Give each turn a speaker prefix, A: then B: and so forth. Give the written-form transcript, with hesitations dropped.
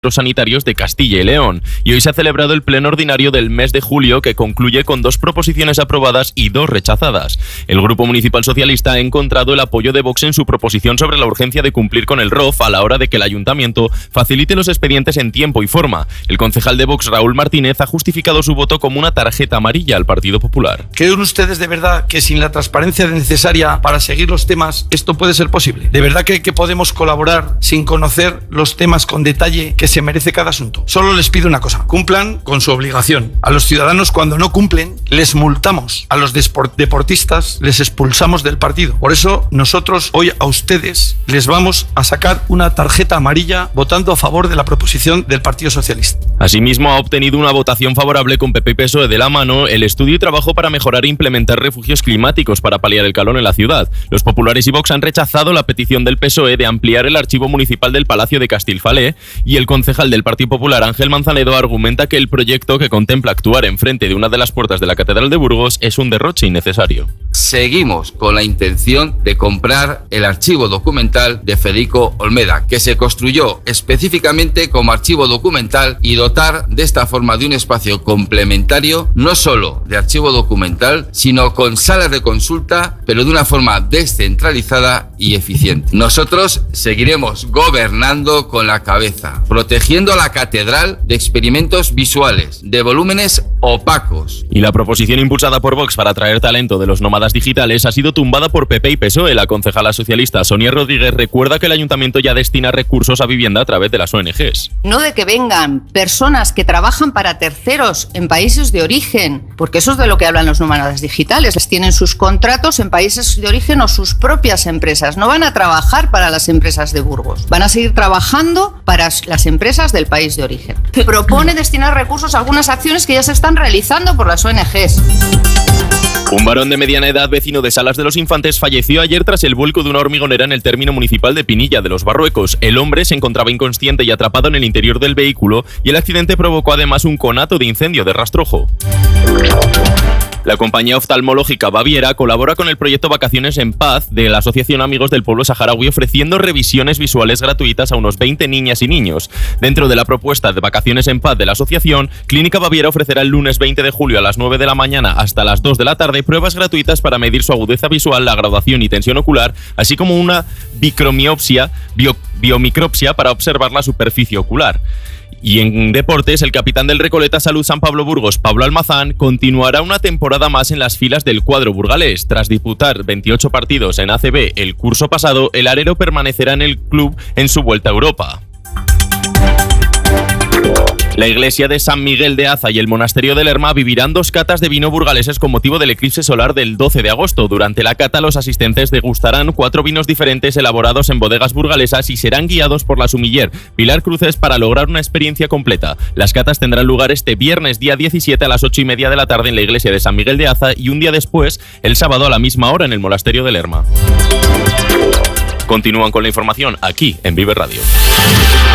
A: sanitarios de Castilla y León. Y hoy se ha celebrado el pleno ordinario del mes de julio, que concluye con 2 proposiciones aprobadas y 2 rechazadas. El Grupo Municipal Socialista ha encontrado el apoyo de Vox en su proposición sobre la urgencia de cumplir con el ROF a la hora de que el Ayuntamiento facilite los expedientes en tiempo y forma. El concejal de Vox, Raúl Martínez, ha justificado su voto como una tarjeta amarilla al Partido Popular.
B: ¿Creen ustedes de verdad que sin la transparencia necesaria para seguir los temas esto puede ser posible? ¿De verdad creen que podemos colaborar sin conocer los temas con detalle que se merece cada asunto? Solo les pido una cosa: cumplan con su obligación. A los ciudadanos, cuando no cumplen, les multamos. A los deportistas les expulsamos del partido. Por eso nosotros hoy a ustedes les vamos a sacar una tarjeta amarilla votando a favor de la proposición del Partido Socialista.
A: Asimismo, ha obtenido una votación favorable con PP y PSOE de la mano el estudio y trabajo para mejorar e implementar refugios climáticos para paliar el calor en la ciudad. Los populares y Vox han rechazado la petición del PSOE de ampliar el archivo municipal del Palacio de Castilfalé, y el concejal del Partido Popular, Ángel Manzanedo, argumenta que el proyecto, que contempla actuar enfrente de una de las puertas de la Catedral de Burgos, es un derroche innecesario.
C: Seguimos con la intención de comprar el archivo documental de Federico Olmeda, que se construyó específicamente como archivo documental, y dotar de esta forma de un espacio complementario, no solo de archivo documental, sino con salas de consulta, pero de una forma descentralizada y eficiente. Nosotros seguiremos gobernando con la cabeza, protegiendo a la catedral de experimentos visuales, de volúmenes opacos.
A: Y la proposición impulsada por Vox para atraer talento de los nómadas digitales ha sido tumbada por PP y PSOE. La concejala socialista Sonia Rodríguez recuerda que el ayuntamiento ya destina recursos a vivienda a través de las ONGs.
D: No de que vengan personas que trabajan para terceros en países de origen, porque eso es de lo que hablan los nómadas digitales. Tienen sus contratos en países de origen o sus propias empresas. No van a trabajar para las empresas de Burgos. Van a seguir trabajando para las empresas del país de origen. Propone destinar recursos a algunas acciones que ya se están realizando por las ONGs.
A: Un varón de mediana edad, vecino de Salas de los Infantes, falleció ayer tras el vuelco de una hormigonera en el término municipal de Pinilla de los Barruecos. El hombre se encontraba inconsciente y atrapado en el interior del vehículo, y el accidente provocó además un conato de incendio de rastrojo. La compañía oftalmológica Baviera colabora con el proyecto Vacaciones en Paz de la Asociación Amigos del Pueblo Saharaui, ofreciendo revisiones visuales gratuitas a unos 20 niñas y niños. Dentro de la propuesta de Vacaciones en Paz de la asociación, Clínica Baviera ofrecerá el lunes 20 de julio a las 9 de la mañana hasta las 2 de la tarde pruebas gratuitas para medir su agudeza visual, la graduación y tensión ocular, así como una biomicropsia para observar la superficie ocular. Y en deportes, el capitán del Recoleta Salud San Pablo Burgos, Pablo Almazán, continuará una temporada más en las filas del cuadro burgalés. Tras disputar 28 partidos en ACB el curso pasado, el arero permanecerá en el club en su vuelta a Europa. La iglesia de San Miguel de Aza y el monasterio de Lerma vivirán 2 catas de vino burgaleses con motivo del eclipse solar del 12 de agosto. Durante la cata, los asistentes degustarán 4 vinos diferentes elaborados en bodegas burgalesas y serán guiados por la sumiller Pilar Cruces para lograr una experiencia completa. Las catas tendrán lugar este viernes, día 17, a las 8:30 de la tarde en la iglesia de San Miguel de Aza, y un día después, el sábado a la misma hora, en el monasterio de Lerma. Continúan con la información aquí en Vive Radio.